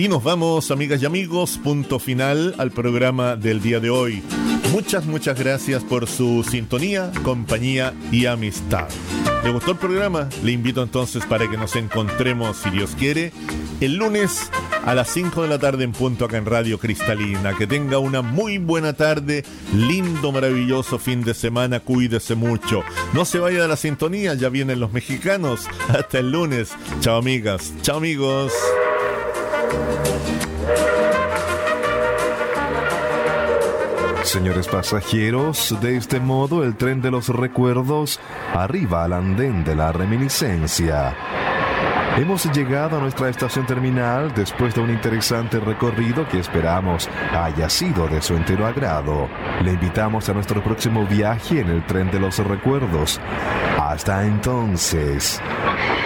Y nos vamos, amigas y amigos, punto final al programa del día de hoy. Muchas gracias por su sintonía, compañía y amistad. ¿Le gustó el programa? Le invito entonces para que nos encontremos, si Dios quiere, el lunes a las 5 de la tarde en punto acá en Radio Cristalina. Que tenga una muy buena tarde, lindo, maravilloso fin de semana, cuídese mucho. No se vaya de la sintonía, ya vienen los mexicanos. Hasta el lunes. Chao, amigas. Chao, amigos. Señores pasajeros, de este modo el tren de los recuerdos arriba al andén de la reminiscencia. Hemos llegado a nuestra estación terminal después de un interesante recorrido que esperamos haya sido de su entero agrado. Le invitamos a nuestro próximo viaje en el tren de los recuerdos. Hasta entonces.